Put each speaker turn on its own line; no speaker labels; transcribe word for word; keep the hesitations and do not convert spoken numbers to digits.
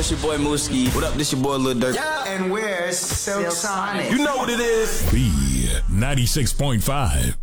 it's your boy Mooski. What up, this your boy Lil Durk.
Yeah, and we're Silk Sonic.
You know what it is.
B ninety-six point five.